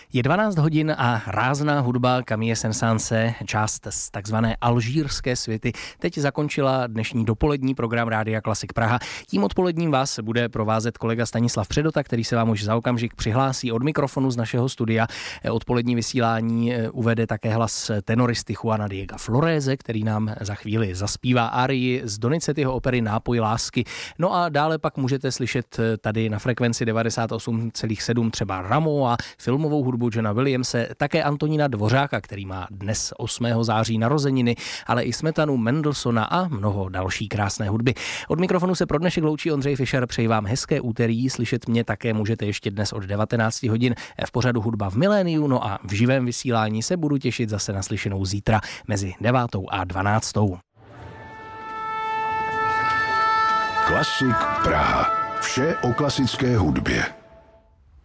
Je 12 hodin a rázná hudba Camille Saint-Saënse, část z takzvané alžírské světy, teď zakončila dnešní dopolední program Rádia Klasik Praha. Tím odpoledním vás bude provázet kolega Stanislav Předota, který se vám už za okamžik přihlásí od mikrofonu z našeho studia. Odpolední vysílání uvede také hlas tenoristy Juana Diega Florese, který nám za chvíli zaspívá arii z Donizettiho opery Nápoj lásky. No a dále pak můžete slyšet tady na frekvenci 98,7 třeba Rameau a filmovou hudbu Johna Williamse, také Antonína Dvořáka, který má dnes 8. září narozeniny, ale i Smetanu, Mendelssohna a mnoho další krásné hudby. Od mikrofonu se pro dnešek loučí Ondřej Fischer, přeji vám hezké úterý, slyšet mě také můžete ještě dnes od 19 hodin v pořadu Hudba v miléniu, no a v živém vysílání se budu těšit zase na slyšenou zítra mezi 9. a 12. Klasik Praha. Vše o klasické hudbě.